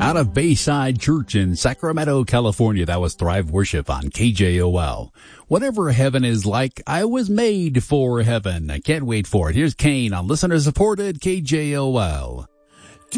Out of Bayside Church in Sacramento, California, that was Thrive Worship on KJOL. Whatever heaven is like, I was made for heaven. I can't wait for it. Here's Kane on listener-supported KJOL.